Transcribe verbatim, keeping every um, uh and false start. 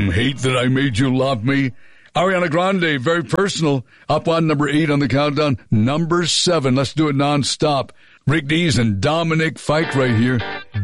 Mm, hate that I made you love me. Ariana Grande, very personal. Up on number eight on the countdown. Number seven. Let's do it nonstop. Rick Dees and Dominic Fike right here.